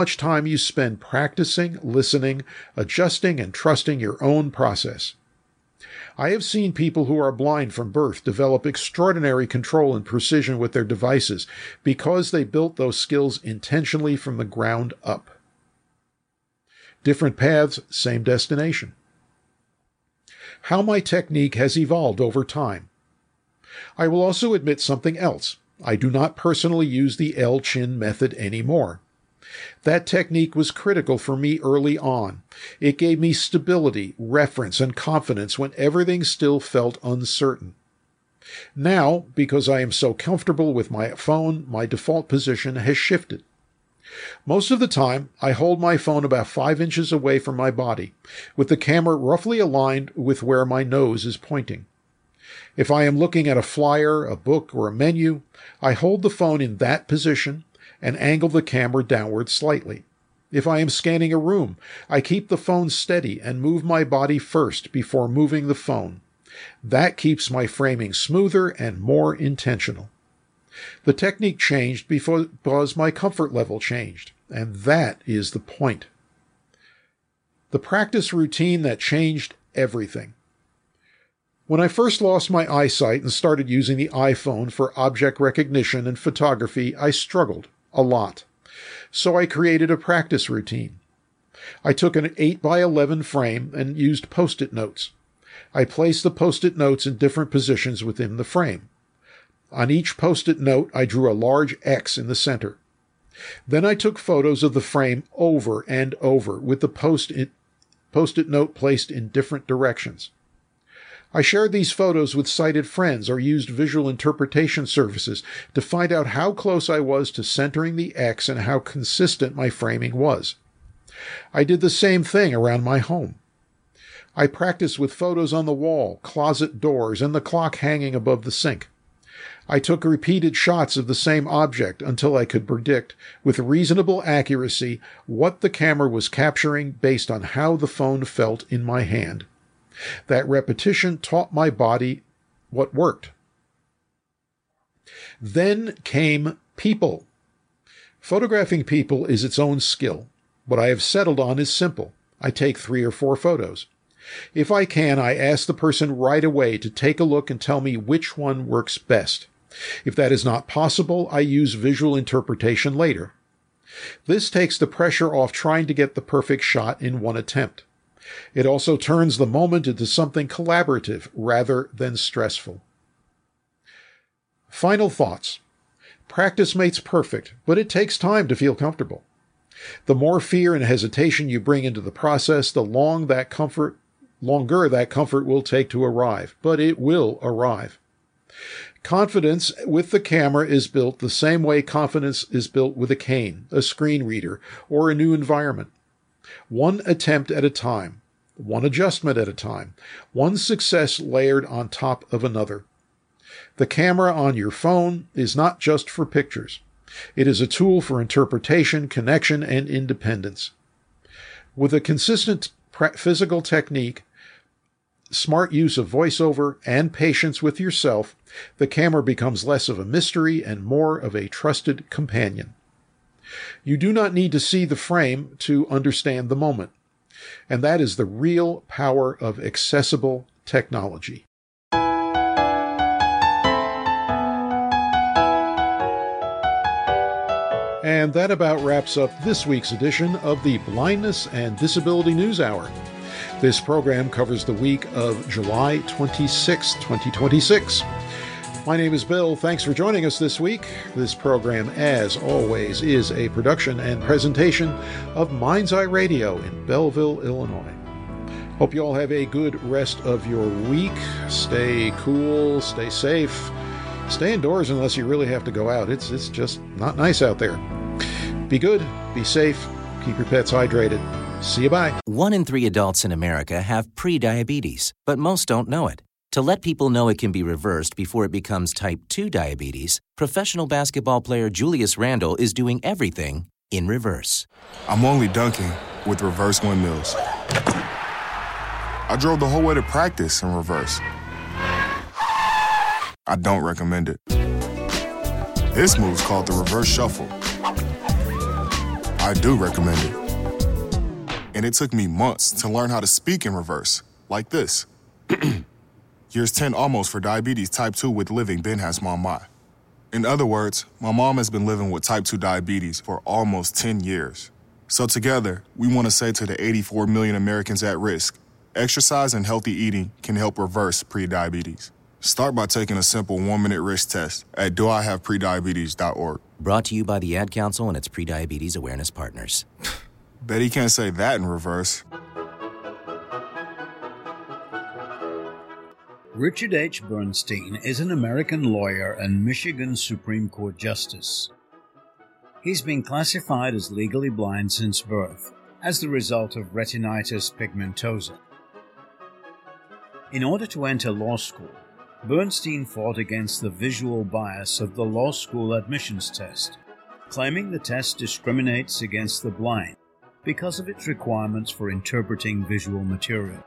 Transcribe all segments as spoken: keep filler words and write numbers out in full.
much time you spend practicing, listening, adjusting, and trusting your own process. I have seen people who are blind from birth develop extraordinary control and precision with their devices because they built those skills intentionally from the ground up. Different paths, same destination. How my technique has evolved over time. I will also admit something else. I do not personally use the L-chin method anymore. That technique was critical for me early on. It gave me stability, reference, and confidence when everything still felt uncertain. Now, because I am so comfortable with my phone, my default position has shifted. Most of the time, I hold my phone about five inches away from my body, with the camera roughly aligned with where my nose is pointing. If I am looking at a flyer, a book, or a menu, I hold the phone in that position and angle the camera downward slightly. If I am scanning a room, I keep the phone steady and move my body first before moving the phone. That keeps my framing smoother and more intentional. The technique changed because my comfort level changed, and that is the point. The practice routine that changed everything. When I first lost my eyesight and started using the iPhone for object recognition and photography, I struggled a lot. So I created a practice routine. I took an eight by eleven frame and used Post-it notes. I placed the Post-it notes in different positions within the frame. On each Post-it note, I drew a large X in the center. Then I took photos of the frame over and over with the Post-it Post-it note placed in different directions. I shared these photos with sighted friends or used visual interpretation services to find out how close I was to centering the X and how consistent my framing was. I did the same thing around my home. I practiced with photos on the wall, closet doors, and the clock hanging above the sink. I took repeated shots of the same object until I could predict, with reasonable accuracy, what the camera was capturing based on how the phone felt in my hand. That repetition taught my body what worked. Then came people. Photographing people is its own skill. What I have settled on is simple. I take three or four photos. If I can, I ask the person right away to take a look and tell me which one works best. If that is not possible, I use visual interpretation later. This takes the pressure off trying to get the perfect shot in one attempt. It also turns the moment into something collaborative rather than stressful. Final thoughts. Practice makes perfect, but it takes time to feel comfortable. The more fear and hesitation you bring into the process, the long that comfort, longer that comfort will take to arrive, but it will arrive. Confidence with the camera is built the same way confidence is built with a cane, a screen reader, or a new environment. One attempt at a time, one adjustment at a time, one success layered on top of another. The camera on your phone is not just for pictures. It is a tool for interpretation, connection, and independence. With a consistent physical technique, smart use of voiceover, and patience with yourself, the camera becomes less of a mystery and more of a trusted companion. You do not need to see the frame to understand the moment, and that is the real power of accessible technology. And that about wraps up this week's edition of the Blindness and Disability News Hour. This program covers the week of July twenty-sixth, twenty twenty-six. My name is Bill. Thanks for joining us this week. This program, as always, is a production and presentation of Mind's Eye Radio in Belleville, Illinois. Hope you all have a good rest of your week. Stay cool, stay safe, stay indoors unless you really have to go out. It's, it's just not nice out there. Be good, be safe, keep your pets hydrated. See you, bye. One in three adults in America have pre-diabetes, but most don't know it. To let people know it can be reversed before it becomes type two diabetes, professional basketball player Julius Randle is doing everything in reverse. I'm only dunking with reverse windmills. I drove the whole way to practice in reverse. I don't recommend it. This move's called the reverse shuffle. I I do recommend it. And it took me months to learn how to speak in reverse, like this. Years ten almost for diabetes type two with living Ben has mom my. In other words, my mom has been living with type two diabetes for almost ten years. So together, we want to say to the eighty-four million Americans at risk, exercise and healthy eating can help reverse prediabetes. Start by taking a simple one-minute risk test at do I have prediabetes dot org. Brought to you by the Ad Council and its Prediabetes Awareness Partners. Bet he can't say that in reverse. Richard H. Bernstein is an American lawyer and Michigan Supreme Court Justice. He's been classified as legally blind since birth, as the result of retinitis pigmentosa. In order to enter law school, Bernstein fought against the visual bias of the law school admissions test, claiming the test discriminates against the blind because of its requirements for interpreting visual material.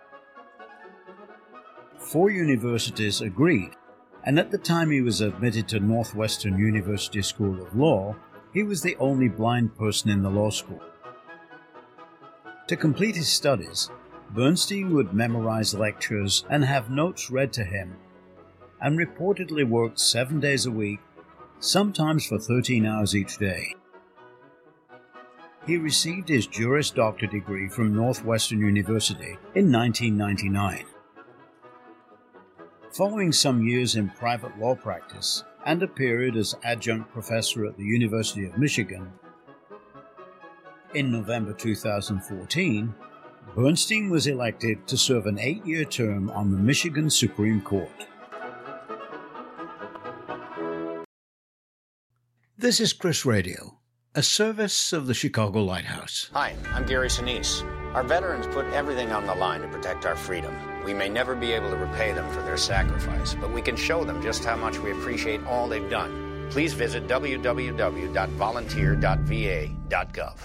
Four universities agreed, and at the time he was admitted to Northwestern University School of Law, he was the only blind person in the law school. To complete his studies, Bernstein would memorize lectures and have notes read to him, and reportedly worked seven days a week, sometimes for thirteen hours each day. He received his Juris Doctor degree from Northwestern University in nineteen ninety-nine. Following some years in private law practice and a period as adjunct professor at the University of Michigan, in November two thousand fourteen, Bernstein was elected to serve an eight-year term on the Michigan Supreme Court. This is Chris Radio, a service of the Chicago Lighthouse. Hi, I'm Gary Sinise. Our veterans put everything on the line to protect our freedom. We may never be able to repay them for their sacrifice, but we can show them just how much we appreciate all they've done. Please visit w w w dot volunteer dot v a dot gov.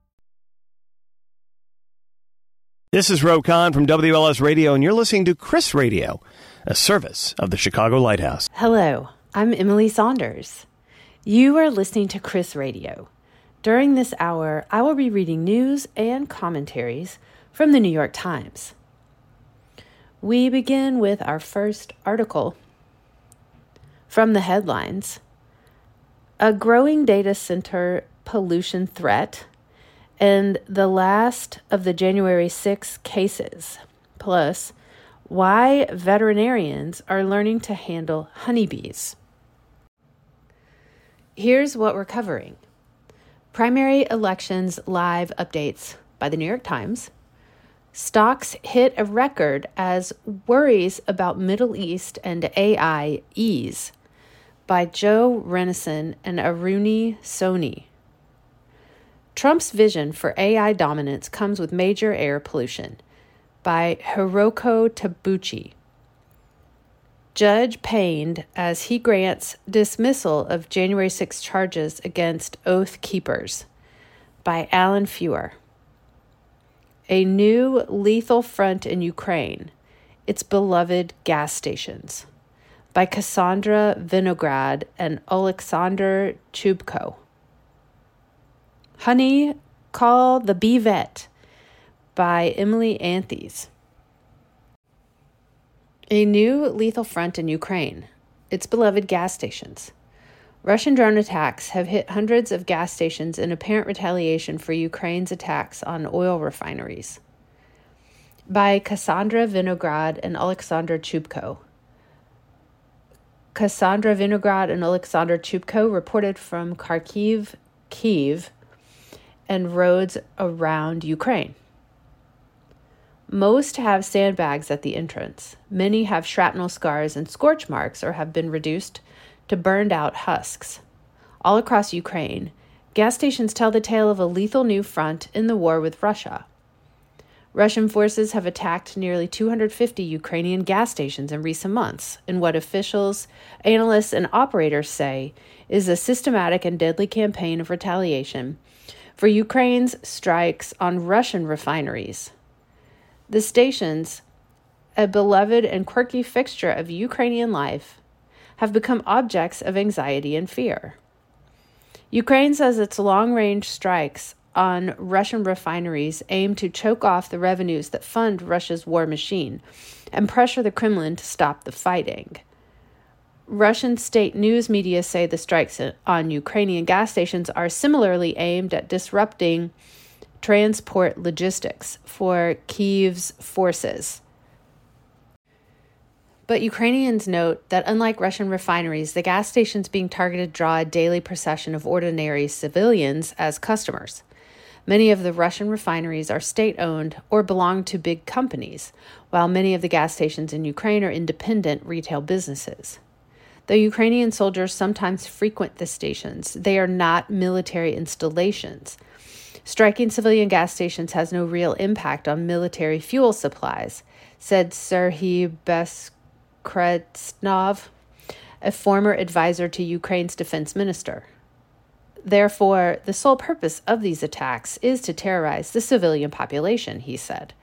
This is Ro Khan from W L S Radio, and you're listening to Chris Radio, a service of the Chicago Lighthouse. Hello, I'm Emily Saunders. You are listening to Chris Radio. During this hour, I will be reading news and commentaries from the New York Times. We begin with our first article. From the headlines, a growing data center pollution threat and the last of the January sixth cases, plus why veterinarians are learning to handle honeybees. Here's what we're covering. Primary elections live updates by the New York Times. Stocks hit a record as worries about Middle East and A I ease by Joe Renison and Aruni Soni. Trump's vision for A I dominance comes with major air pollution by Hiroko Tabuchi. Judge pained as he grants dismissal of January sixth charges against Oath Keepers by Alan Feuer. A new lethal front in Ukraine, its beloved gas stations by Cassandra Vinograd and Alexander Chubko. Honey, Call the Bee Vet by Emily Anthes. A new lethal front in Ukraine, its beloved gas stations. Russian drone attacks have hit hundreds of gas stations in apparent retaliation for Ukraine's attacks on oil refineries. By Cassandra Vinograd and Alexander Chubko. Cassandra Vinograd and Alexander Chubko reported from Kharkiv, Kyiv, and roads around Ukraine. Most have sandbags at the entrance. Many have shrapnel scars and scorch marks or have been reduced to burned out husks. All across Ukraine, gas stations tell the tale of a lethal new front in the war with Russia. Russian forces have attacked nearly two hundred fifty Ukrainian gas stations in recent months in what officials, analysts, and operators say is a systematic and deadly campaign of retaliation for Ukraine's strikes on Russian refineries. The stations, a beloved and quirky fixture of Ukrainian life, have become objects of anxiety and fear. Ukraine says its long-range strikes on Russian refineries aim to choke off the revenues that fund Russia's war machine and pressure the Kremlin to stop the fighting. Russian state news media say the strikes on Ukrainian gas stations are similarly aimed at disrupting transport logistics for Kyiv's forces. But Ukrainians note that unlike Russian refineries, the gas stations being targeted draw a daily procession of ordinary civilians as customers. Many of the Russian refineries are state-owned or belong to big companies, while many of the gas stations in Ukraine are independent retail businesses. Though Ukrainian soldiers sometimes frequent the stations, they are not military installations. Striking civilian gas stations has no real impact on military fuel supplies, said Serhiy Beskresnov, a former advisor to Ukraine's defense minister. Therefore, the sole purpose of these attacks is to terrorize the civilian population, he said.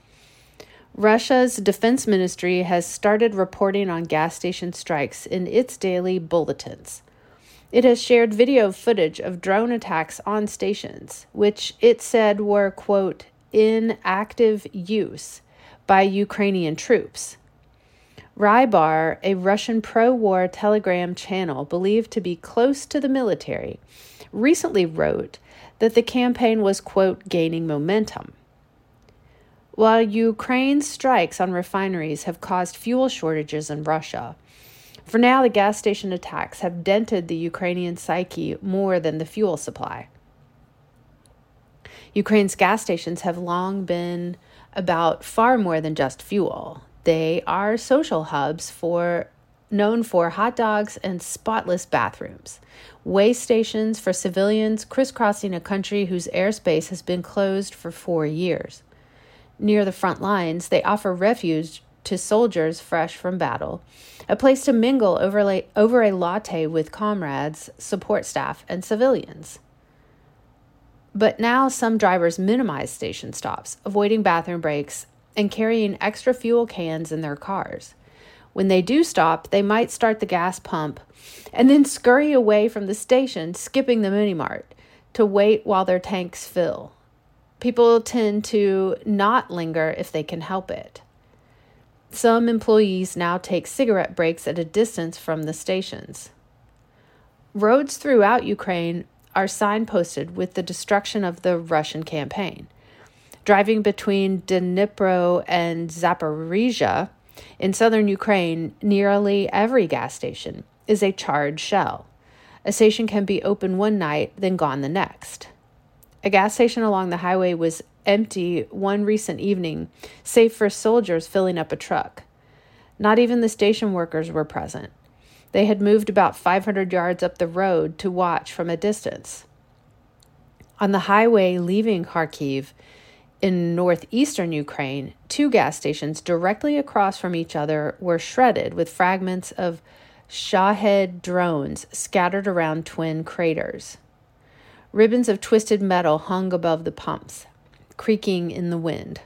Russia's defense ministry has started reporting on gas station strikes in its daily bulletins. It has shared video footage of drone attacks on stations, which it said were, quote, in active use by Ukrainian troops. Rybar, a Russian pro-war Telegram channel believed to be close to the military, recently wrote that the campaign was, quote, gaining momentum. While Ukraine's strikes on refineries have caused fuel shortages in Russia, for now the gas station attacks have dented the Ukrainian psyche more than the fuel supply. Ukraine's gas stations have long been about far more than just fuel. They are social hubs for known for hot dogs and spotless bathrooms, way stations for civilians crisscrossing a country whose airspace has been closed for four years. Near the front lines, they offer refuge to soldiers fresh from battle, a place to mingle over, la- over a latte with comrades, support staff, and civilians. But now some drivers minimize station stops, avoiding bathroom breaks and carrying extra fuel cans in their cars. When they do stop, they might start the gas pump and then scurry away from the station, skipping the mini-mart, to wait while their tanks fill. People tend to not linger if they can help it. Some employees now take cigarette breaks at a distance from the stations. Roads throughout Ukraine are signposted with the destruction of the Russian campaign. Driving between Dnipro and Zaporizhia in southern Ukraine, nearly every gas station is a charred shell. A station can be open one night, then gone the next. A gas station along the highway was empty one recent evening, save for soldiers filling up a truck. Not even the station workers were present. They had moved about five hundred yards up the road to watch from a distance. On the highway leaving Kharkiv, in northeastern Ukraine, two gas stations directly across from each other were shredded with fragments of Shahed drones scattered around twin craters. Ribbons of twisted metal hung above the pumps, creaking in the wind.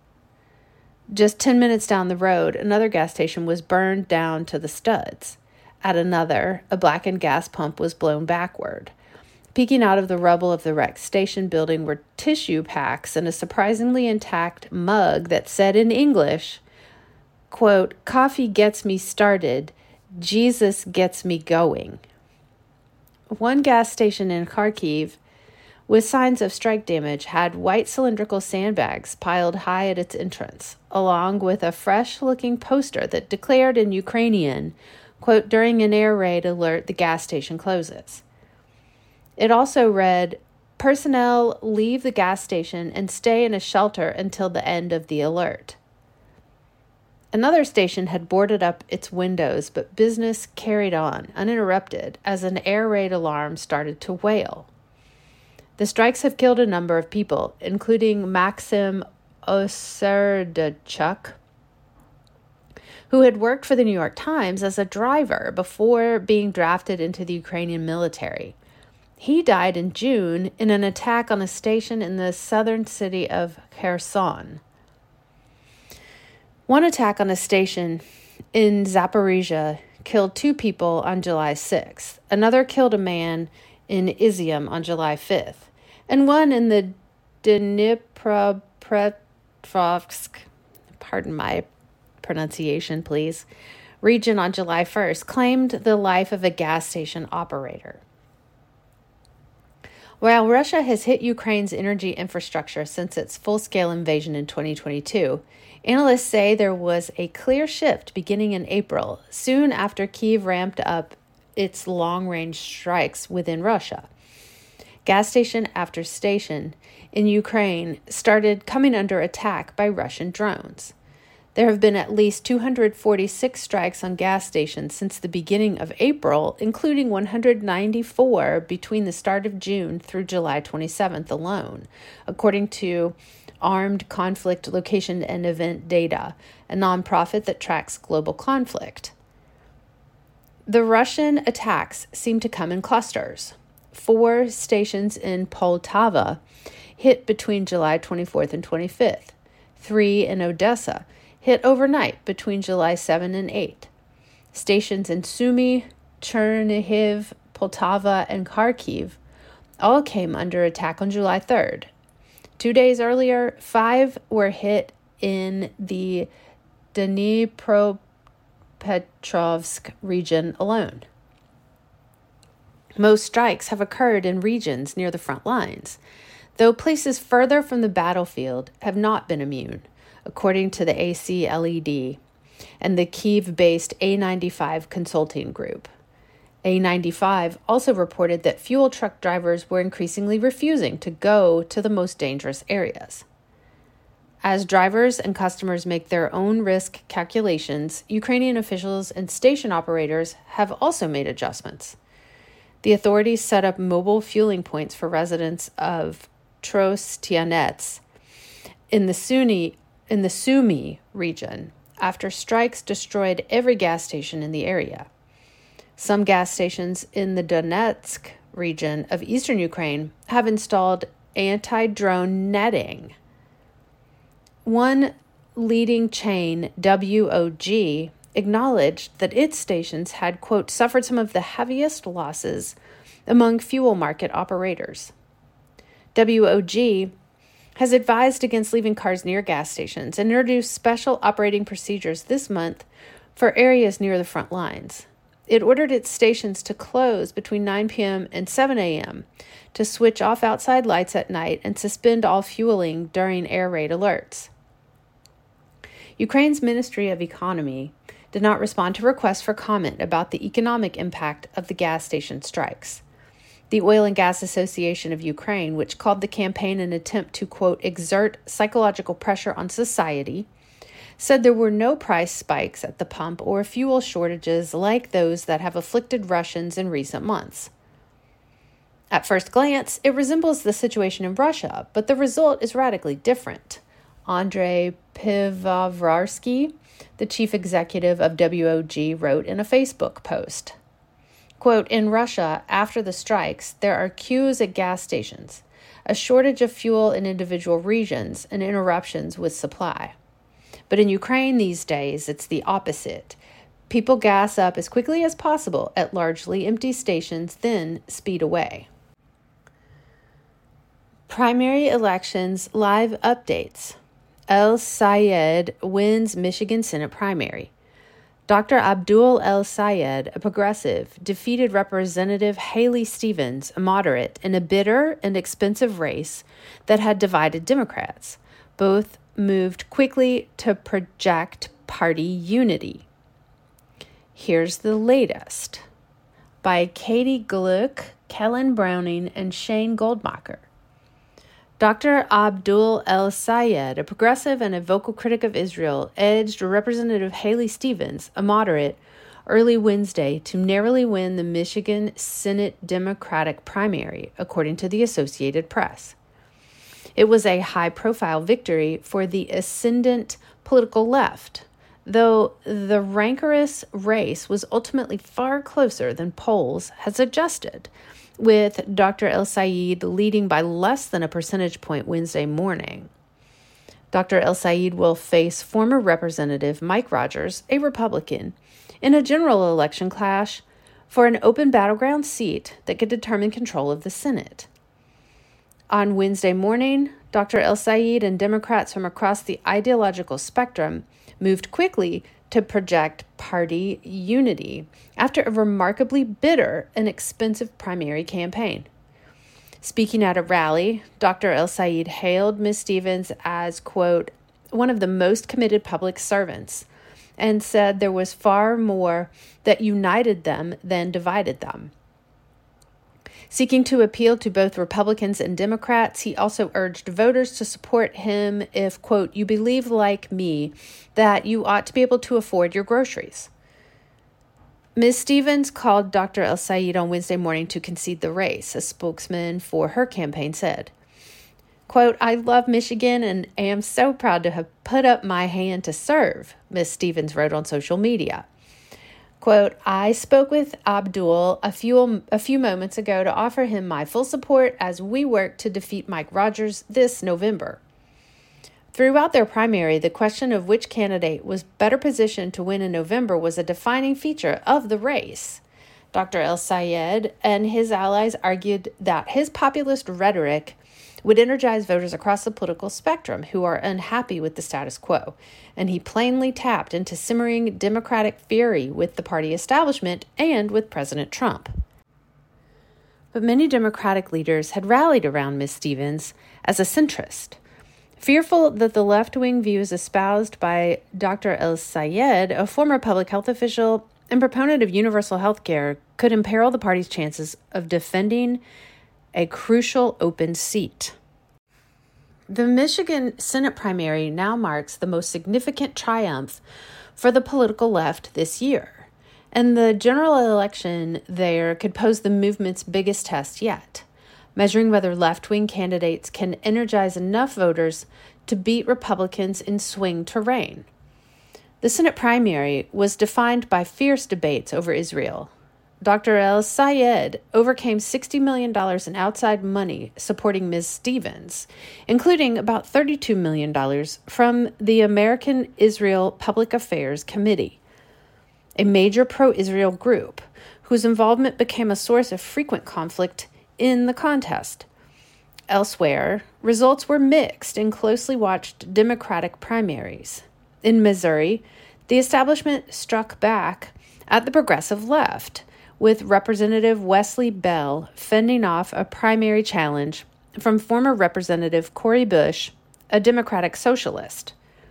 Just ten minutes down the road, another gas station was burned down to the studs. At another, a blackened gas pump was blown backward. Peeking out of the rubble of the wrecked station building were tissue packs and a surprisingly intact mug that said in English, quote, "Coffee gets me started, Jesus gets me going." One gas station in Kharkiv, with signs of strike damage, had white cylindrical sandbags piled high at its entrance, along with a fresh-looking poster that declared in Ukrainian, quote, "During an air raid alert, the gas station closes." It also read, "Personnel leave the gas station and stay in a shelter until the end of the alert." Another station had boarded up its windows, but business carried on, uninterrupted, as an air raid alarm started to wail. The strikes have killed a number of people, including Maxim Oserdchuk, who had worked for the New York Times as a driver before being drafted into the Ukrainian military. He died in June in an attack on a station in the southern city of Kherson. One attack on a station in Zaporizhia killed two people on July sixth. Another killed a man in Izium on July fifth. and one in the Dnipropetrovsk, pardon my pronunciation, please, region on July first, claimed the life of a gas station operator. While Russia has hit Ukraine's energy infrastructure since its full-scale invasion in twenty twenty-two, analysts say there was a clear shift beginning in April, soon after Kyiv ramped up its long-range strikes within Russia. Gas station after station in Ukraine started coming under attack by Russian drones. There have been at least two hundred forty-six strikes on gas stations since the beginning of April, including one hundred ninety-four between the start of June through July twenty-seventh alone, according to Armed Conflict Location and Event Data, a nonprofit that tracks global conflict. The Russian attacks seem to come in clusters. Four stations in Poltava hit between July twenty-fourth and twenty-fifth. Three in Odessa hit overnight between July seventh and eighth. Stations in Sumy, Chernihiv, Poltava, and Kharkiv all came under attack on July third. Two days earlier, five were hit in the Dnipropetrovsk region alone. Most strikes have occurred in regions near the front lines, though places further from the battlefield have not been immune, according to the A C L E D and the Kyiv-based A ninety-five consulting group. A ninety-five also reported that fuel truck drivers were increasingly refusing to go to the most dangerous areas. As drivers and customers make their own risk calculations, Ukrainian officials and station operators have also made adjustments. The authorities set up mobile fueling points for residents of Trostianets in the Sunni in the Sumy region after strikes destroyed every gas station in the area. Some gas stations in the Donetsk region of eastern Ukraine have installed anti-drone netting. One leading chain, W O G, acknowledged that its stations had, quote, suffered some of the heaviest losses among fuel market operators. W O G has advised against leaving cars near gas stations and introduced special operating procedures this month for areas near the front lines. It ordered its stations to close between nine p.m. and seven a.m., to switch off outside lights at night and suspend all fueling during air raid alerts. Ukraine's Ministry of Economy did not respond to requests for comment about the economic impact of the gas station strikes. The Oil and Gas Association of Ukraine, which called the campaign an attempt to, quote, exert psychological pressure on society, said there were no price spikes at the pump or fuel shortages like those that have afflicted Russians in recent months. At first glance, it resembles the situation in Russia, but the result is radically different. Andrei Pivovarsky, the chief executive of W O G, wrote in a Facebook post, quote, in Russia, after the strikes, there are queues at gas stations, a shortage of fuel in individual regions, and interruptions with supply. But in Ukraine these days, it's the opposite. People gas up as quickly as possible at largely empty stations, then speed away. Primary elections live updates. El-Sayed wins Michigan Senate primary. Doctor Abdul El-Sayed, a progressive, defeated Representative Haley Stevens, a moderate, in a bitter and expensive race that had divided Democrats. Both moved quickly to project party unity. Here's the latest by Katie Gluck, Kellen Browning, and Shane Goldmacher. Doctor Abdul El-Sayed, a progressive and a vocal critic of Israel, edged Representative Haley Stevens, a moderate, early Wednesday to narrowly win the Michigan Senate Democratic primary, according to the Associated Press. It was a high-profile victory for the ascendant political left, though the rancorous race was ultimately far closer than polls had suggested, with Doctor El-Sayed leading by less than a percentage point Wednesday morning. Doctor El-Sayed will face former Representative Mike Rogers, a Republican, in a general election clash for an open battleground seat that could determine control of the Senate. On Wednesday morning, Doctor El-Sayed and Democrats from across the ideological spectrum moved quickly to project party unity after a remarkably bitter and expensive primary campaign. Speaking at a rally, Doctor El-Sayed hailed Miz Stevens as, quote, one of the most committed public servants, and said there was far more that united them than divided them. Seeking to appeal to both Republicans and Democrats, he also urged voters to support him if, quote, you believe like me that you ought to be able to afford your groceries. Miz Stevens called Doctor El-Sayed on Wednesday morning to concede the race, a spokesman for her campaign said. Quote, I love Michigan and am so proud to have put up my hand to serve, Miz Stevens wrote on social media. Quote, I spoke with Abdul a few, a few moments ago to offer him my full support as we work to defeat Mike Rogers this November. Throughout their primary, the question of which candidate was better positioned to win in November was a defining feature of the race. Doctor El-Sayed and his allies argued that his populist rhetoric would energize voters across the political spectrum who are unhappy with the status quo, and he plainly tapped into simmering Democratic fury with the party establishment and with President Trump. But many Democratic leaders had rallied around Miz Stevens as a centrist. Fearful that the left-wing views espoused by Doctor El-Sayed, a former public health official and proponent of universal health care, could imperil the party's chances of defending a crucial open seat. The Michigan Senate primary now marks the most significant triumph for the political left this year, and the general election there could pose the movement's biggest test yet, measuring whether left-wing candidates can energize enough voters to beat Republicans in swing terrain. The Senate primary was defined by fierce debates over Israel. Doctor El-Sayed overcame sixty million dollars in outside money supporting Miz Stevens, including about thirty-two million dollars from the American Israel Public Affairs Committee, a major pro-Israel group whose involvement became a source of frequent conflict in the contest. Elsewhere, results were mixed in closely watched Democratic primaries. In Missouri, the establishment struck back at the progressive left, with Representative Wesley Bell fending off a primary challenge from former Representative Cori Bush, a Democratic socialist.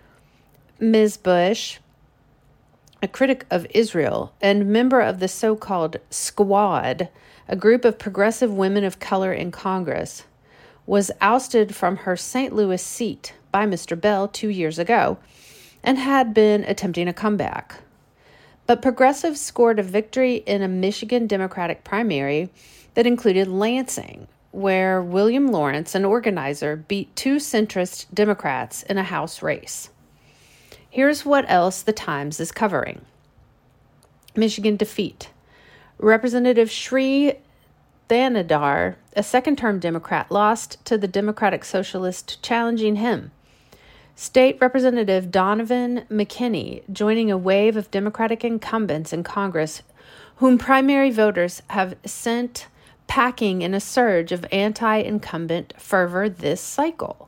Miz Bush, a critic of Israel and member of the so-called Squad, a group of progressive women of color in Congress, was ousted from her Saint Louis seat by Mister Bell two years ago and had been attempting a comeback. But progressives scored a victory in a Michigan Democratic primary that included Lansing, where William Lawrence, an organizer, beat two centrist Democrats in a House race. Here's what else the Times is covering. Michigan defeat. Representative Sri Thanadar, a second-term Democrat, lost to the Democratic Socialist challenging him. State Representative Donovan McKinney joining a wave of Democratic incumbents in Congress whom primary voters have sent packing in a surge of anti-incumbent fervor this cycle.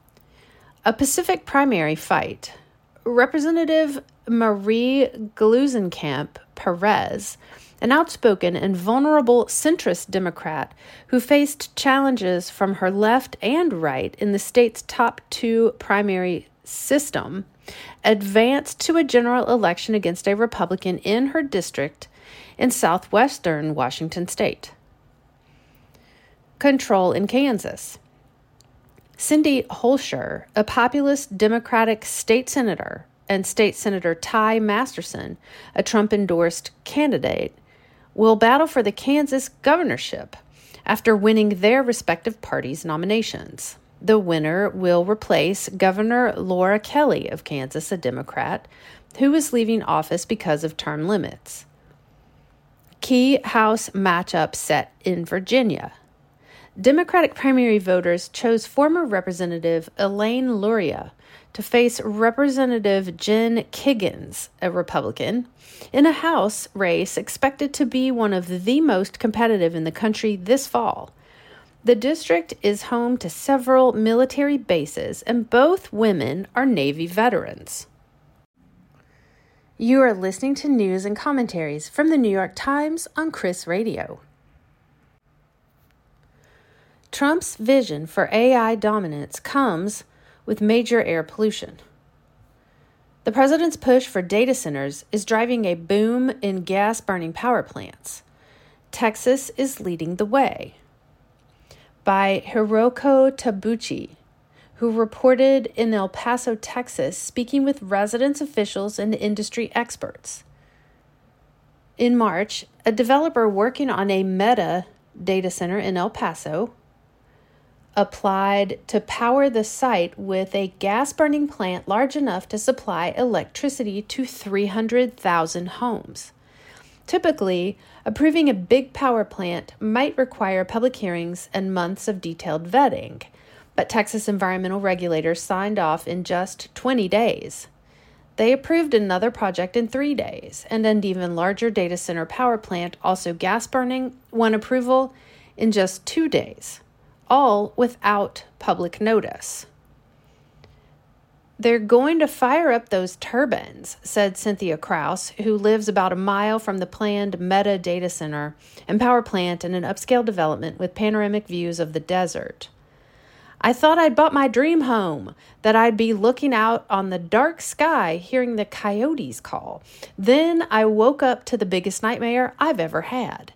A Pacific primary fight. Representative Marie Gluesenkamp Perez, an outspoken and vulnerable centrist Democrat who faced challenges from her left and right in the state's top two primary system, advanced to a general election against a Republican in her district in southwestern Washington state. Control in Kansas. Cindy Holscher, a populist Democratic state senator, and State Senator Ty Masterson, a Trump-endorsed candidate, will battle for the Kansas governorship after winning their respective parties' nominations. The winner will replace Governor Laura Kelly of Kansas, a Democrat, who is leaving office because of term limits. Key House matchup set in Virginia. Democratic primary voters chose former Representative Elaine Luria to face Representative Jen Kiggins, a Republican, in a House race expected to be one of the most competitive in the country this fall. The district is home to several military bases, and both women are Navy veterans. You are listening to news and commentaries from the New York Times on Chris Radio. Trump's vision for A I dominance comes with major air pollution. The president's push for data centers is driving a boom in gas-burning power plants. Texas is leading the way. By Hiroko Tabuchi, who reported in El Paso, Texas, speaking with residents, officials, and industry experts. In March, a developer working on a Meta data center in El Paso applied to power the site with a gas-burning plant large enough to supply electricity to three hundred thousand homes. Typically, approving a big power plant might require public hearings and months of detailed vetting, but Texas environmental regulators signed off in just twenty days. They approved another project in three days, and an even larger data center power plant, also gas-burning, won approval in just two days, all without public notice. They're going to fire up those turbines, said Cynthia Kraus, who lives about a mile from the planned Meta data center and power plant in an upscale development with panoramic views of the desert. I thought I'd bought my dream home, that I'd be looking out on the dark sky, hearing the coyotes call. Then I woke up to the biggest nightmare I've ever had.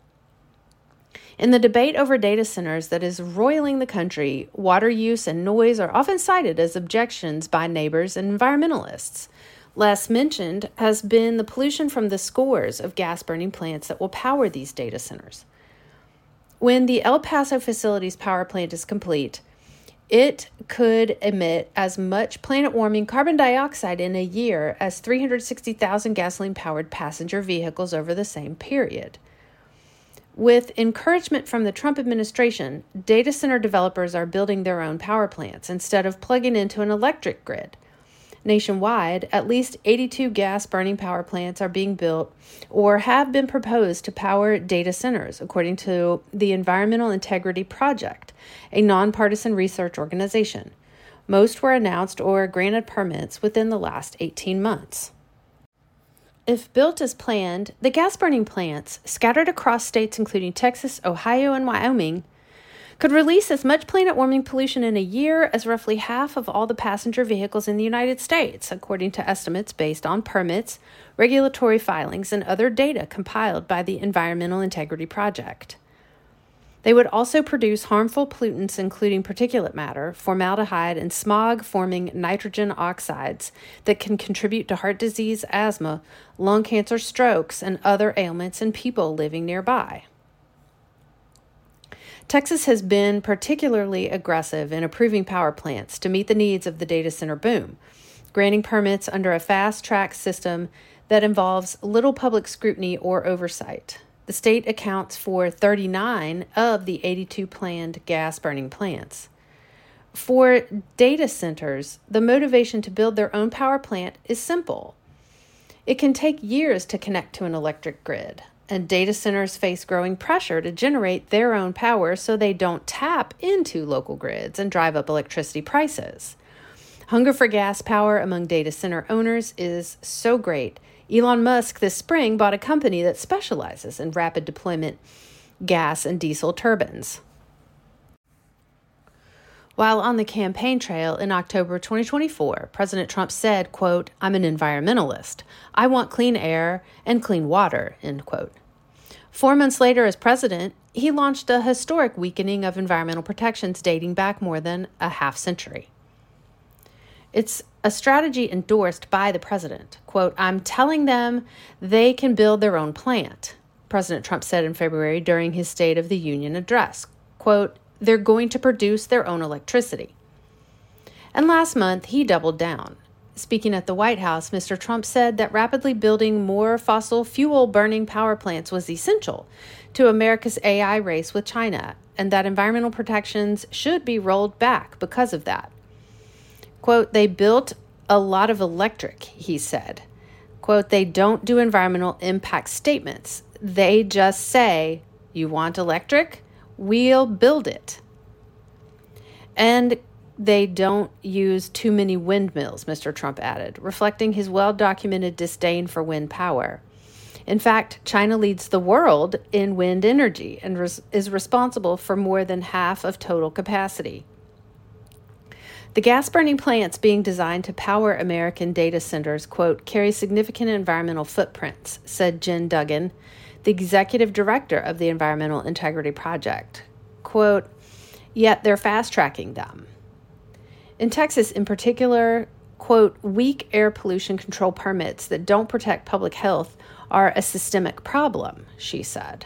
In the debate over data centers that is roiling the country, water use and noise are often cited as objections by neighbors and environmentalists. Less mentioned has been the pollution from the scores of gas-burning plants that will power these data centers. When the El Paso facility's power plant is complete, it could emit as much planet-warming carbon dioxide in a year as three hundred sixty thousand gasoline-powered passenger vehicles over the same period. With encouragement from the Trump administration, data center developers are building their own power plants instead of plugging into an electric grid. Nationwide, at least eighty-two gas-burning power plants are being built or have been proposed to power data centers, according to the Environmental Integrity Project, a nonpartisan research organization. Most were announced or granted permits within the last eighteen months. If built as planned, the gas-burning plants, scattered across states including Texas, Ohio, and Wyoming, could release as much planet-warming pollution in a year as roughly half of all the passenger vehicles in the United States, according to estimates based on permits, regulatory filings, and other data compiled by the Environmental Integrity Project. They would also produce harmful pollutants including particulate matter, formaldehyde, and smog-forming nitrogen oxides that can contribute to heart disease, asthma, lung cancer, strokes, and other ailments in people living nearby. Texas has been particularly aggressive in approving power plants to meet the needs of the data center boom, granting permits under a fast-track system that involves little public scrutiny or oversight. The state accounts for thirty-nine of the eighty-two planned gas-burning plants. For data centers, the motivation to build their own power plant is simple. It can take years to connect to an electric grid, and data centers face growing pressure to generate their own power so they don't tap into local grids and drive up electricity prices. Hunger for gas power among data center owners is so great, Elon Musk this spring bought a company that specializes in rapid deployment gas and diesel turbines. While on the campaign trail in October twenty twenty-four, President Trump said, quote, "I'm an environmentalist. I want clean air and clean water," end quote. Four months later as president, he launched a historic weakening of environmental protections dating back more than a half century. It's a strategy endorsed by the president. Quote, "I'm telling them they can build their own plant," President Trump said in February during his State of the Union address. Quote, "They're going to produce their own electricity." And last month, he doubled down. Speaking at the White House, Mister Trump said that rapidly building more fossil fuel-burning power plants was essential to America's A I race with China, and that environmental protections should be rolled back because of that. Quote, "They built a lot of electric," he said. Quote, "They don't do environmental impact statements. They just say, you want electric? we'll build it. And they don't use too many windmills, Mister Trump added, reflecting his well-documented disdain for wind power. In fact, China leads the world in wind energy and res- is responsible for more than half of total capacity. The gas-burning plants being designed to power American data centers, quote, carry significant environmental footprints, said Jen Duggan, the executive director of the Environmental Integrity Project. Quote, yet they're fast-tracking them. In Texas, in particular, quote, weak air pollution control permits that don't protect public health are a systemic problem, she said.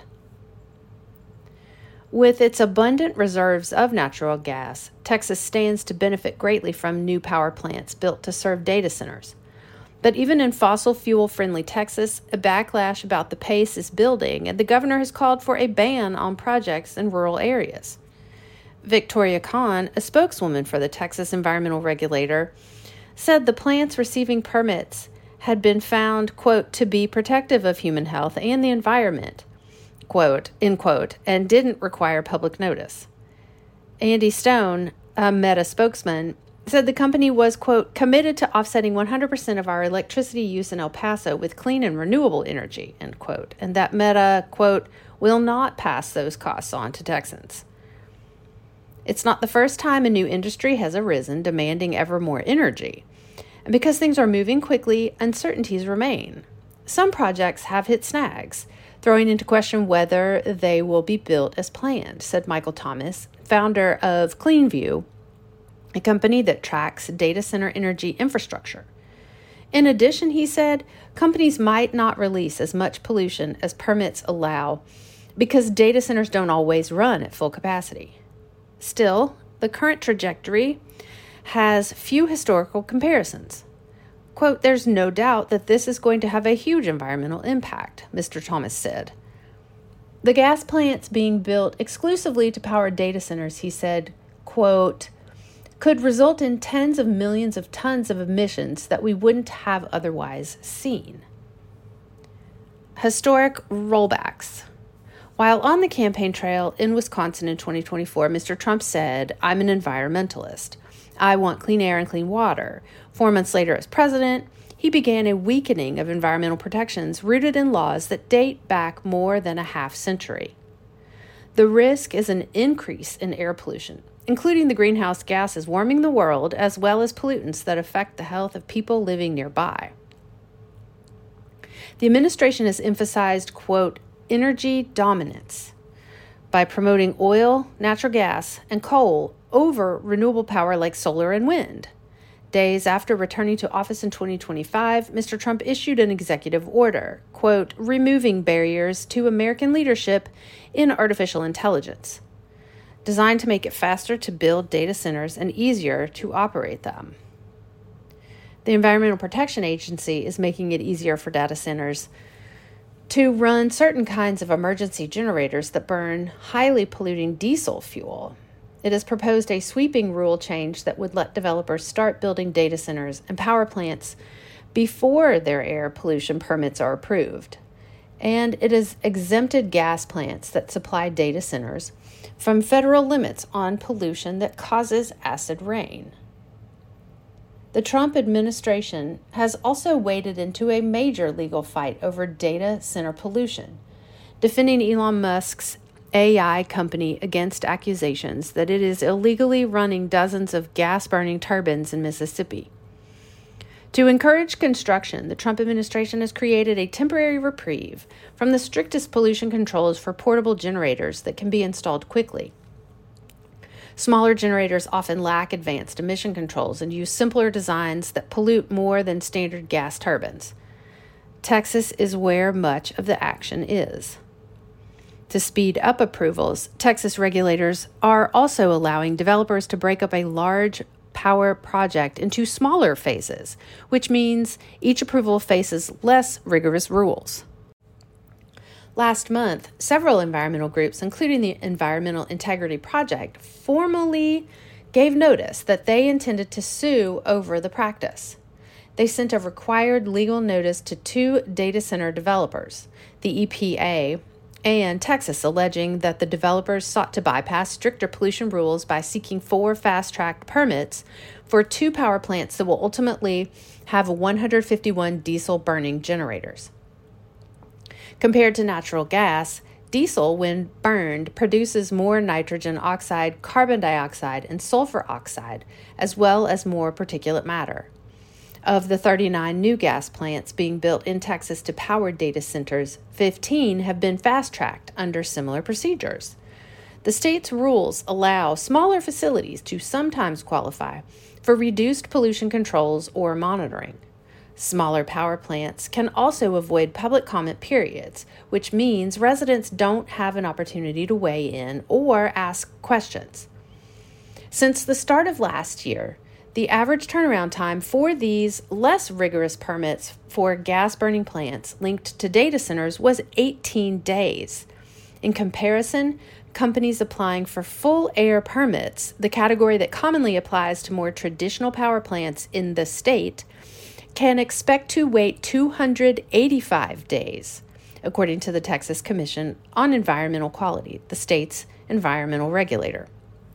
With its abundant reserves of natural gas, Texas stands to benefit greatly from new power plants built to serve data centers. But even in fossil fuel-friendly Texas, a backlash about the pace is building, and the governor has called for a ban on projects in rural areas. Victoria Kahn, a spokeswoman for the Texas environmental regulator, said the plants receiving permits had been found, quote, to be protective of human health and the environment, quote, end quote, and didn't require public notice. Andy Stone, a Meta spokesman, said the company was, quote, committed to offsetting one hundred percent of our electricity use in El Paso with clean and renewable energy, end quote, and that Meta, quote, will not pass those costs on to Texans. It's not the first time a new industry has arisen demanding ever more energy. And because things are moving quickly, uncertainties remain. Some projects have hit snags, throwing into question whether they will be built as planned, said Michael Thomas, founder of CleanView, a company that tracks data center energy infrastructure. In addition, he said, companies might not release as much pollution as permits allow because data centers don't always run at full capacity. Still, the current trajectory has few historical comparisons. Quote, there's no doubt that this is going to have a huge environmental impact, Mister Thomas said. The gas plants being built exclusively to power data centers, he said, quote, could result in tens of millions of tons of emissions that we wouldn't have otherwise seen. Historic rollbacks. While on the campaign trail in Wisconsin in twenty twenty-four, Mister Trump said, I'm an environmentalist. I want clean air and clean water. Four months later as president, he began a weakening of environmental protections rooted in laws that date back more than a half century. The risk is an increase in air pollution, including the greenhouse gases warming the world, as well as pollutants that affect the health of people living nearby. The administration has emphasized, quote, energy dominance by promoting oil, natural gas, and coal over renewable power like solar and wind. Days after returning to office in twenty twenty-five, Mister Trump issued an executive order, quote, removing barriers to American leadership in artificial intelligence, designed to make it faster to build data centers and easier to operate them. The Environmental Protection Agency is making it easier for data centers to run certain kinds of emergency generators that burn highly polluting diesel fuel. It has proposed a sweeping rule change that would let developers start building data centers and power plants before their air pollution permits are approved. And it has exempted gas plants that supply data centers from federal limits on pollution that causes acid rain. The Trump administration has also waded into a major legal fight over data center pollution, defending Elon Musk's A I company against accusations that it is illegally running dozens of gas-burning turbines in Mississippi. To encourage construction, the Trump administration has created a temporary reprieve from the strictest pollution controls for portable generators that can be installed quickly. Smaller generators often lack advanced emission controls and use simpler designs that pollute more than standard gas turbines. Texas is where much of the action is. To speed up approvals, Texas regulators are also allowing developers to break up a large power project into smaller phases, which means each approval faces less rigorous rules. Last month, several environmental groups, including the Environmental Integrity Project, formally gave notice that they intended to sue over the practice. They sent a required legal notice to two data center developers, the E P A, and Texas, alleging that the developers sought to bypass stricter pollution rules by seeking four fast-track permits for two power plants that will ultimately have one hundred fifty-one diesel-burning generators. Compared to natural gas, diesel, when burned, produces more nitrogen oxide, carbon dioxide, and sulfur oxide, as well as more particulate matter. Of the thirty-nine new gas plants being built in Texas to power data centers, fifteen have been fast-tracked under similar procedures. The state's rules allow smaller facilities to sometimes qualify for reduced pollution controls or monitoring. Smaller power plants can also avoid public comment periods, which means residents don't have an opportunity to weigh in or ask questions. Since the start of last year, the average turnaround time for these less rigorous permits for gas-burning plants linked to data centers was eighteen days. In comparison, companies applying for full air permits, the category that commonly applies to more traditional power plants in the state, can expect to wait two hundred eighty-five days, according to the Texas Commission on Environmental Quality, the state's environmental regulator.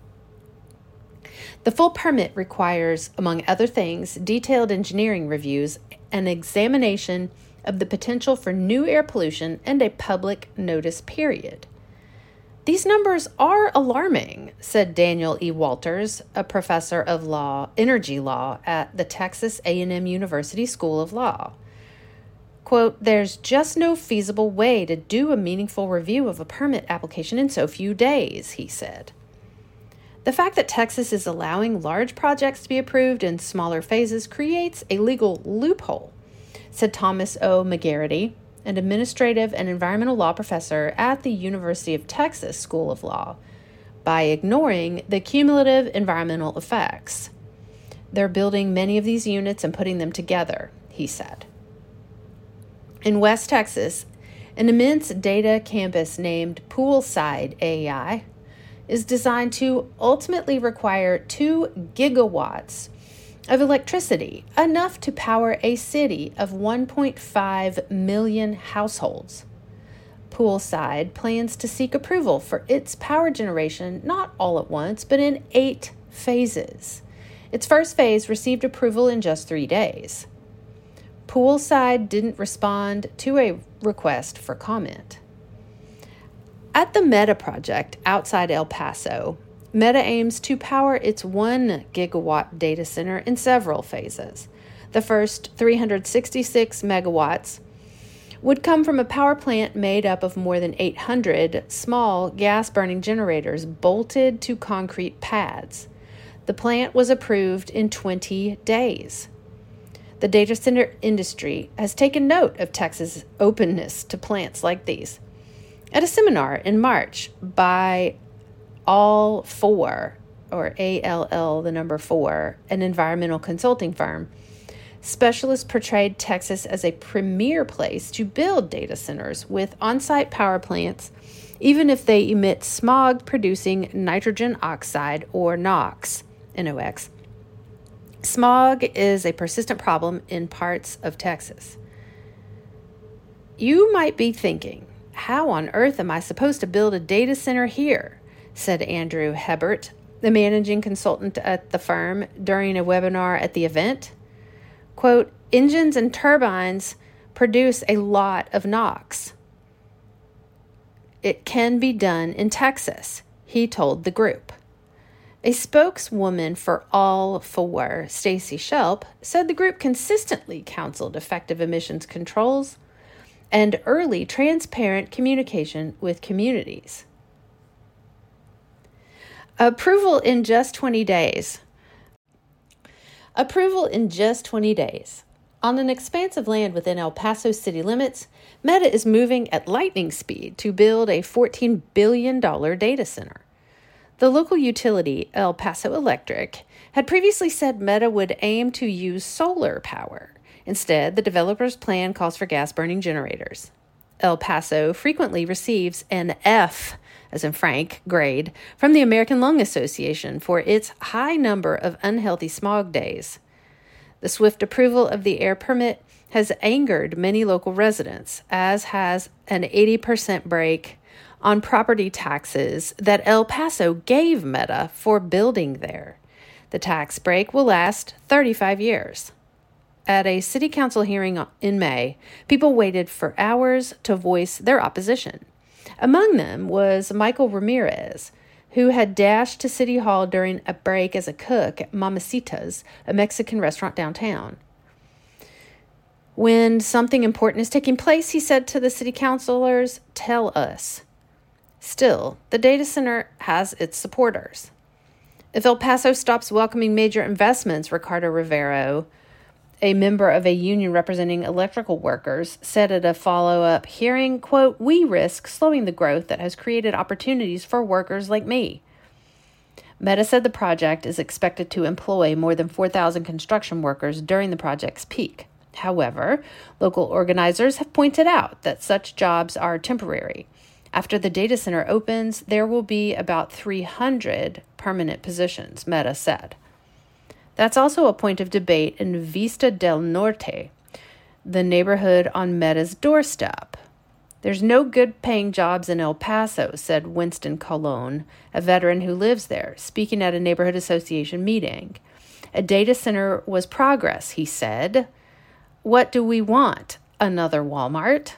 The full permit requires, among other things, detailed engineering reviews, an examination of the potential for new air pollution, and a public notice period. These numbers are alarming, said Daniel E. Walters, a professor of law, energy law at the Texas A and M University School of Law. Quote, "There's just no feasible way to do a meaningful review of a permit application in so few days," he said. The fact that Texas is allowing large projects to be approved in smaller phases creates a legal loophole, said Thomas O. McGarity, an administrative and environmental law professor at the University of Texas School of Law, by ignoring the cumulative environmental effects. They're building many of these units and putting them together, he said. In West Texas, an immense data campus named Poolside A I is designed to ultimately require two gigawatts of electricity, enough to power a city of one point five million households. Poolside plans to seek approval for its power generation not all at once, but in eight phases. Its first phase received approval in just three days. Poolside didn't respond to a request for comment. At the Meta project outside El Paso, Meta aims to power its one gigawatt data center in several phases. The first three hundred sixty-six megawatts would come from a power plant made up of more than eight hundred small gas-burning generators bolted to concrete pads. The plant was approved in twenty days. The data center industry has taken note of Texas' openness to plants like these. At a seminar in March by All Four, or A L L, the number four, an environmental consulting firm, specialists portrayed Texas as a premier place to build data centers with on-site power plants, even if they emit smog-producing nitrogen oxide, or NOx, N O X. Smog is a persistent problem in parts of Texas. You might be thinking, how on earth am I supposed to build a data center here? Said Andrew Hebert, the managing consultant at the firm, during a webinar at the event. Quote, engines and turbines produce a lot of NOx. It can be done in Texas, he told the group. A spokeswoman for All Four, Stacy Shelp, said the group consistently counseled effective emissions controls and early transparent communication with communities. Approval in just twenty days. Approval in just twenty days. On an expanse of land within El Paso city limits, Meta is moving at lightning speed to build a fourteen billion dollars data center. The local utility, El Paso Electric, had previously said Meta would aim to use solar power. Instead, the developer's plan calls for gas-burning generators. El Paso frequently receives an F, as in Frank, grade from the American Lung Association for its high number of unhealthy smog days. The swift approval of the air permit has angered many local residents, as has an eighty percent break on property taxes that El Paso gave Meta for building there. The tax break will last thirty-five years. At a city council hearing in May, people waited for hours to voice their opposition. Among them was Michael Ramirez, who had dashed to City Hall during a break as a cook at Mamacita's, a Mexican restaurant downtown. When something important is taking place, he said to the city councilors, "Tell us." Still, the data center has its supporters. If El Paso stops welcoming major investments, Ricardo Rivero, a member of a union representing electrical workers, said at a follow-up hearing, quote, "We risk slowing the growth that has created opportunities for workers like me." Meta said the project is expected to employ more than four thousand construction workers during the project's peak. However, local organizers have pointed out that such jobs are temporary. After the data center opens, there will be about three hundred permanent positions, Meta said. That's also a point of debate in Vista del Norte, the neighborhood on Meta's doorstep. "There's no good-paying jobs in El Paso," said Winston Colon, a veteran who lives there, speaking at a neighborhood association meeting. "A data center was progress," he said. "What do we want? Another Walmart?"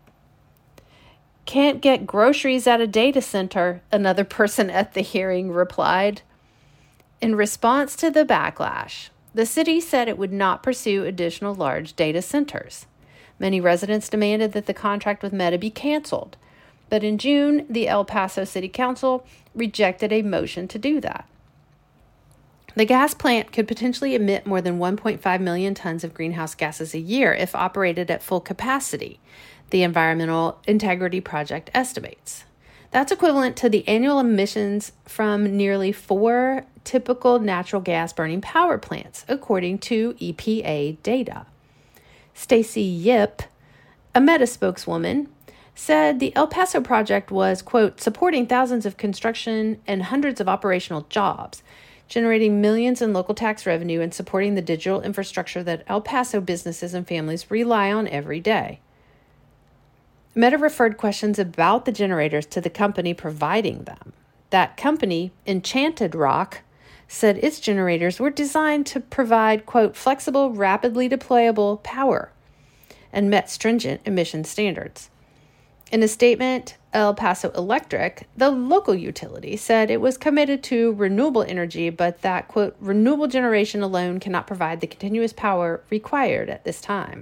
"Can't get groceries at a data center," another person at the hearing replied. In response to the backlash, the city said it would not pursue additional large data centers. Many residents demanded that the contract with Meta be canceled, but in June, the El Paso City Council rejected a motion to do that. The gas plant could potentially emit more than one point five million tons of greenhouse gases a year if operated at full capacity, the Environmental Integrity Project estimates. That's equivalent to the annual emissions from nearly four typical natural gas burning power plants, according to E P A data. Stacy Yip, a Meta spokeswoman, said the El Paso project was, quote, supporting thousands of construction and hundreds of operational jobs, generating millions in local tax revenue and supporting the digital infrastructure that El Paso businesses and families rely on every day. Meta referred questions about the generators to the company providing them. That company, Enchanted Rock, said its generators were designed to provide, quote, flexible, rapidly deployable power and met stringent emission standards. In a statement, El Paso Electric, the local utility, said it was committed to renewable energy, but that, quote, renewable generation alone cannot provide the continuous power required at this time.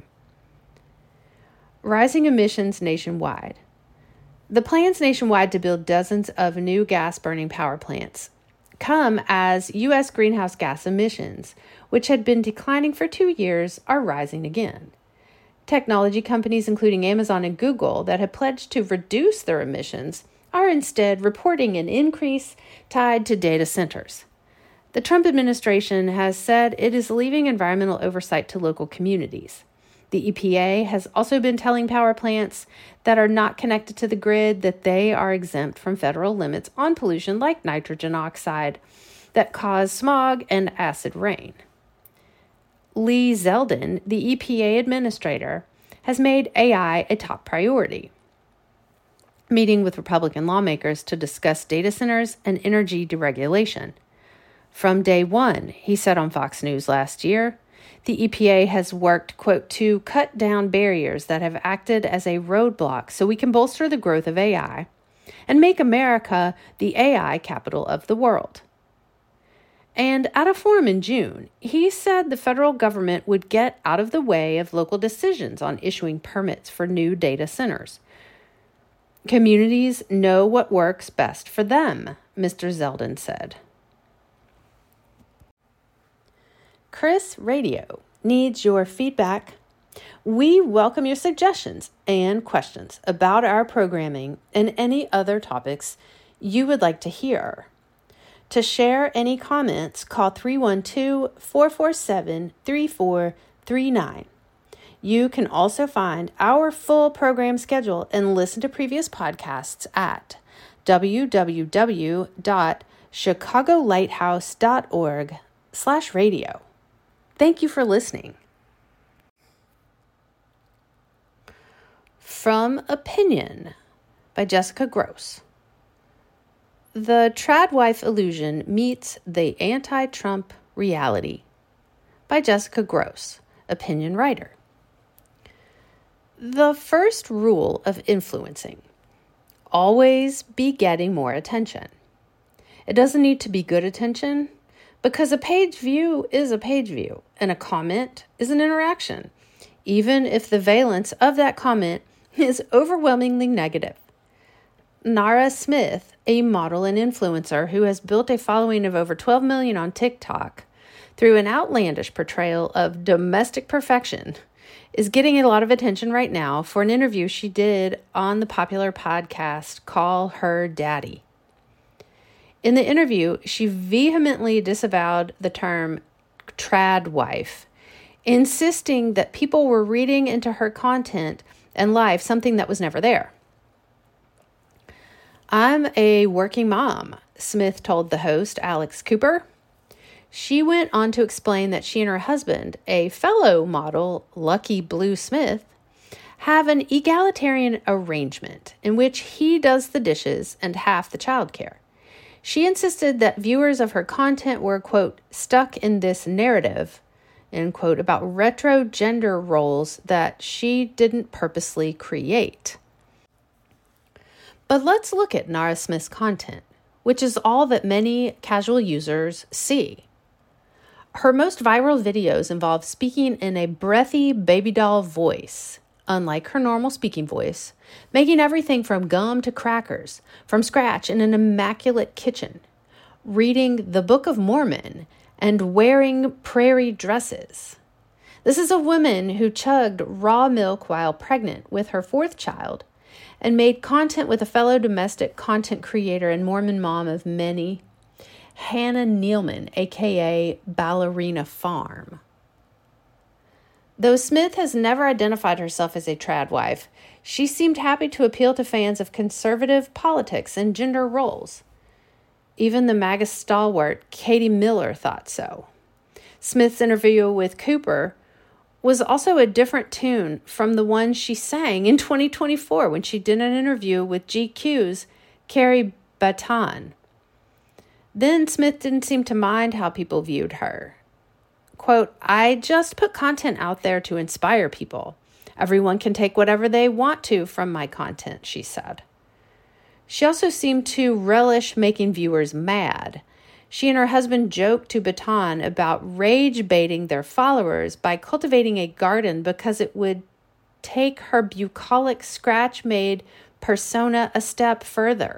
Rising emissions nationwide. The plans nationwide to build dozens of new gas-burning power plants come as U S greenhouse gas emissions, which had been declining for two years, are rising again. Technology companies, including Amazon and Google, that had pledged to reduce their emissions, are instead reporting an increase tied to data centers. The Trump administration has said it is leaving environmental oversight to local communities. The E P A has also been telling power plants that are not connected to the grid that they are exempt from federal limits on pollution like nitrogen oxide that cause smog and acid rain. Lee Zeldin, the E P A administrator, has made A I a top priority, meeting with Republican lawmakers to discuss data centers and energy deregulation. From day one, he said on Fox News last year, the E P A has worked, quote, to cut down barriers that have acted as a roadblock so we can bolster the growth of A I and make America the A I capital of the world. And at a forum in June, he said the federal government would get out of the way of local decisions on issuing permits for new data centers. Communities know what works best for them, Mister Zeldin said. Chris Radio needs your feedback. We welcome your suggestions and questions about our programming and any other topics you would like to hear. To share any comments, call three one two, four four seven, three four three nine. You can also find our full program schedule and listen to previous podcasts at w w w dot chicago lighthouse dot org slash radio. Thank you for listening. From Opinion by Jessica Gross. The Trad Wife Illusion Meets the Anti-Trump Reality by Jessica Gross, opinion writer. The first rule of influencing: always be getting more attention. It doesn't need to be good attention, because a page view is a page view, and a comment is an interaction, even if the valence of that comment is overwhelmingly negative. Nara Smith, a model and influencer who has built a following of over twelve million on TikTok through an outlandish portrayal of domestic perfection, is getting a lot of attention right now for an interview she did on the popular podcast Call Her Daddy. In the interview, she vehemently disavowed the term trad wife, insisting that people were reading into her content and life something that was never there. I'm a working mom, Smith told the host, Alex Cooper. She went on to explain that she and her husband, a fellow model, Lucky Blue Smith, have an egalitarian arrangement in which he does the dishes and half the childcare. She insisted that viewers of her content were, quote, stuck in this narrative, end quote, about retro gender roles that she didn't purposely create. But let's look at Nara Smith's content, which is all that many casual users see. Her most viral videos involve speaking in a breathy baby doll voice, unlike her normal speaking voice, making everything from gum to crackers from scratch in an immaculate kitchen, reading the Book of Mormon, and wearing prairie dresses. This is a woman who chugged raw milk while pregnant with her fourth child and made content with a fellow domestic content creator and Mormon mom of many, Hannah Nealman, aka Ballerina Farm. Though Smith has never identified herself as a trad wife, she seemed happy to appeal to fans of conservative politics and gender roles. Even the MAGA stalwart Katie Miller thought so. Smith's interview with Cooper was also a different tune from the one she sang in twenty twenty-four when she did an interview with G Q's Carrie Baton. Then Smith didn't seem to mind how people viewed her. Quote, I just put content out there to inspire people. Everyone can take whatever they want to from my content, she said. She also seemed to relish making viewers mad. She and her husband joked to Baton about rage baiting their followers by cultivating a garden because it would take her bucolic scratch-made persona a step further.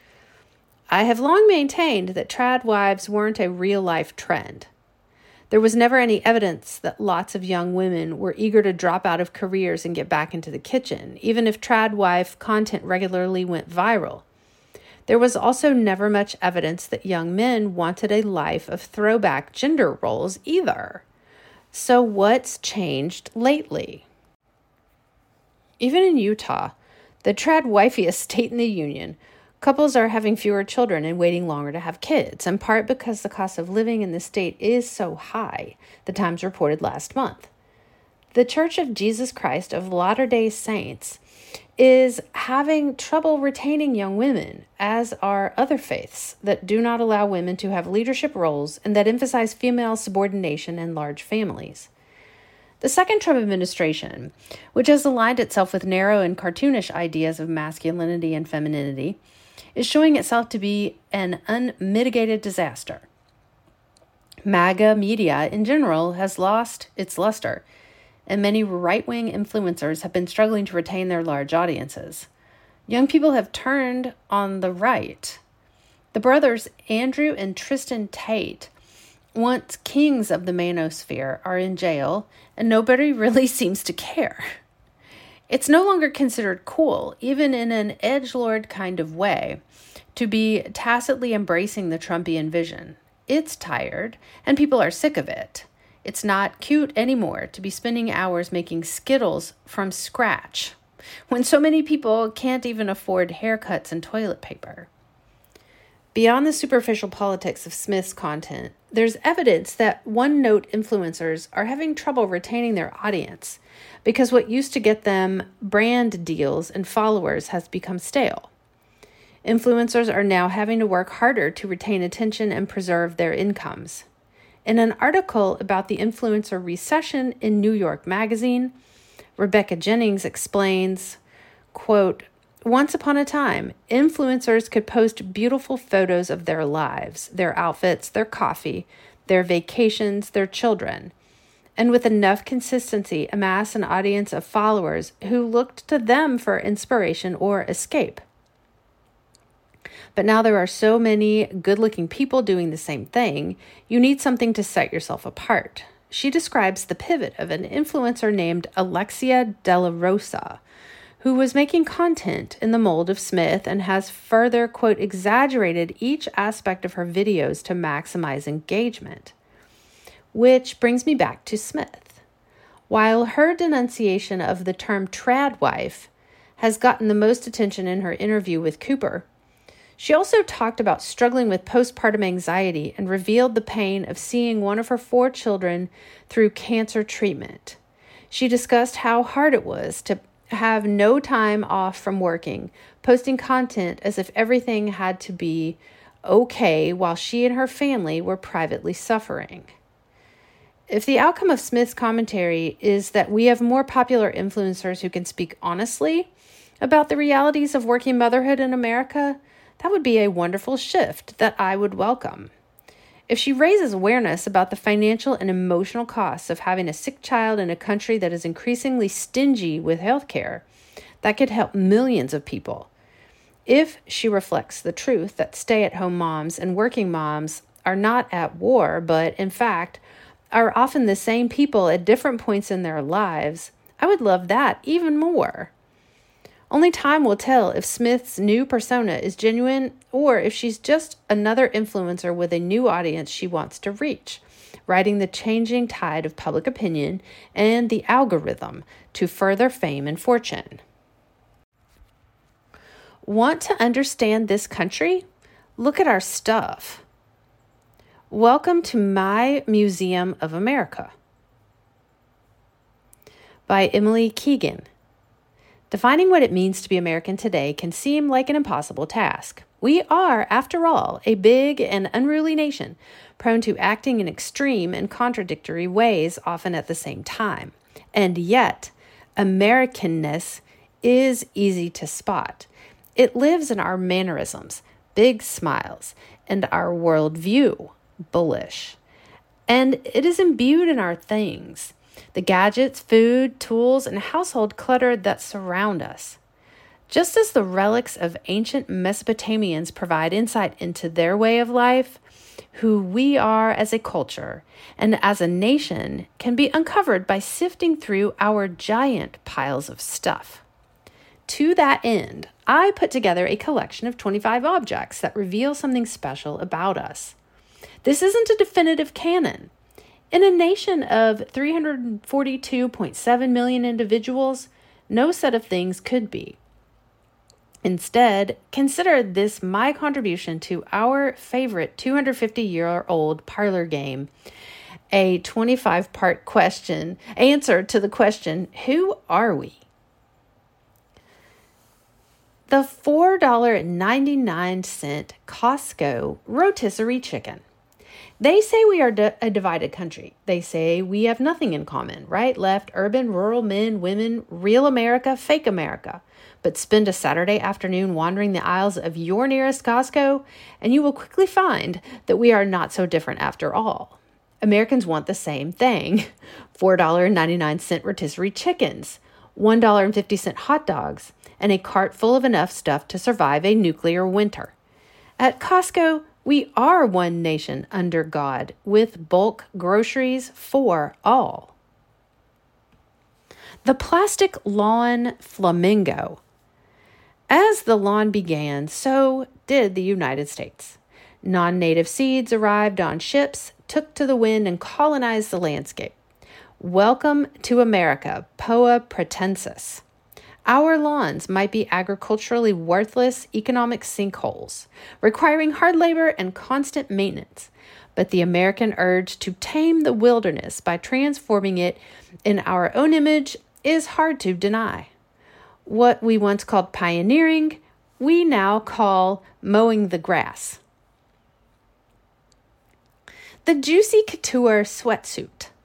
I have long maintained that trad wives weren't a real-life trend. There was never any evidence that lots of young women were eager to drop out of careers and get back into the kitchen, even if trad wife content regularly went viral. There was also never much evidence that young men wanted a life of throwback gender roles either. So what's changed lately? Even in Utah, the trad wifeiest state in the union, couples are having fewer children and waiting longer to have kids, in part because the cost of living in the state is so high, the Times reported last month. The Church of Jesus Christ of Latter-day Saints is having trouble retaining young women, as are other faiths that do not allow women to have leadership roles and that emphasize female subordination and large families. The second Trump administration, which has aligned itself with narrow and cartoonish ideas of masculinity and femininity, is showing itself to be an unmitigated disaster. MAGA media in general has lost its luster, and many right-wing influencers have been struggling to retain their large audiences. Young people have turned on the right. The brothers Andrew and Tristan Tate, once kings of the manosphere, are in jail, and nobody really seems to care. It's no longer considered cool, even in an edgelord kind of way, to be tacitly embracing the Trumpian vision. It's tired, and people are sick of it. It's not cute anymore to be spending hours making Skittles from scratch, when so many people can't even afford haircuts and toilet paper. Beyond the superficial politics of Smith's content, there's evidence that one-note influencers are having trouble retaining their audience because what used to get them brand deals and followers has become stale. Influencers are now having to work harder to retain attention and preserve their incomes. In an article about the influencer recession in New York Magazine, Rebecca Jennings explains, quote, "Once upon a time, influencers could post beautiful photos of their lives, their outfits, their coffee, their vacations, their children, and with enough consistency amass an audience of followers who looked to them for inspiration or escape. But now there are so many good-looking people doing the same thing, you need something to set yourself apart." She describes the pivot of an influencer named Alexia Della Rosa, who was making content in the mold of Smith and has further, quote, exaggerated each aspect of her videos to maximize engagement. Which brings me back to Smith. While her denunciation of the term trad wife has gotten the most attention in her interview with Cooper, she also talked about struggling with postpartum anxiety and revealed the pain of seeing one of her four children through cancer treatment. She discussed how hard it was to have no time off from working, posting content as if everything had to be okay while she and her family were privately suffering. If the outcome of Smith's commentary is that we have more popular influencers who can speak honestly about the realities of working motherhood in America, that would be a wonderful shift that I would welcome. If she raises awareness about the financial and emotional costs of having a sick child in a country that is increasingly stingy with healthcare, that could help millions of people. If she reflects the truth that stay-at-home moms and working moms are not at war, but in fact are often the same people at different points in their lives, I would love that even more. Only time will tell if Smith's new persona is genuine or if she's just another influencer with a new audience she wants to reach, riding the changing tide of public opinion and the algorithm to further fame and fortune. Want to understand this country? Look at our stuff. Welcome to My Museum of America by Emily Keegan. Defining what it means to be American today can seem like an impossible task. We are, after all, a big and unruly nation, prone to acting in extreme and contradictory ways, often at the same time. And yet, Americanness is easy to spot. It lives in our mannerisms, big smiles, and our worldview, bullish. And it is imbued in our things, the gadgets, food, tools, and household clutter that surround us. Just as the relics of ancient Mesopotamians provide insight into their way of life, who we are as a culture and as a nation can be uncovered by sifting through our giant piles of stuff. To that end, I put together a collection of twenty-five objects that reveal something special about us. This isn't a definitive canon. In a nation of three hundred forty-two point seven million individuals, no set of things could be. Instead, consider this my contribution to our favorite two hundred fifty-year-old parlor game, a twenty-five part question, answer to the question, who are we? The four dollars and ninety-nine cents Costco rotisserie chicken. They say we are d- a divided country. They say we have nothing in common, right, left, urban, rural, men, women, real America, fake America. But spend a Saturday afternoon wandering the aisles of your nearest Costco, and you will quickly find that we are not so different after all. Americans want the same thing. four dollars and ninety-nine cents rotisserie chickens, one dollar and fifty cents hot dogs, and a cart full of enough stuff to survive a nuclear winter. At Costco, we are one nation under God, with bulk groceries for all. The plastic lawn flamingo. As the lawn began, so did the United States. Non-native seeds arrived on ships, took to the wind, and colonized the landscape. Welcome to America, Poa pratensis. Our lawns might be agriculturally worthless economic sinkholes, requiring hard labor and constant maintenance. But the American urge to tame the wilderness by transforming it in our own image is hard to deny. What we once called pioneering, we now call mowing the grass. The Juicy Couture sweatsuit.